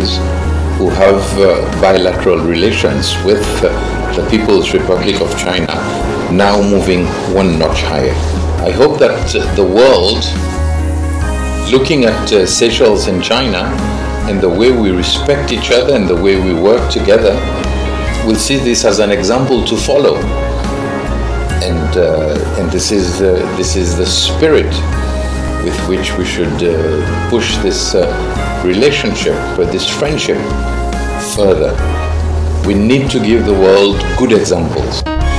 countries who have bilateral relations with the People's Republic of China now moving one notch higher. I hope that the world, looking at Seychelles and China and the way we respect each other and the way we work together, will see this as an example to follow. And this is the spirit with which we should push this relationship, this friendship further. We need to give the world good examples.